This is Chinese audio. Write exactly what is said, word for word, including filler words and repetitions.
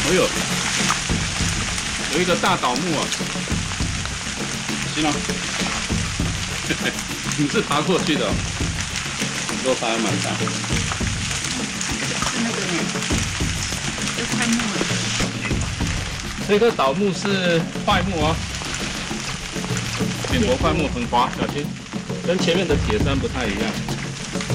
哎呦，有一个大倒木啊！行了，你是爬过去的、哦，落差还蛮大。 是那个呢，是块木啊。 这个倒木是块木哦，扁柏块木很滑，小心，跟前面的铁杉不太一样。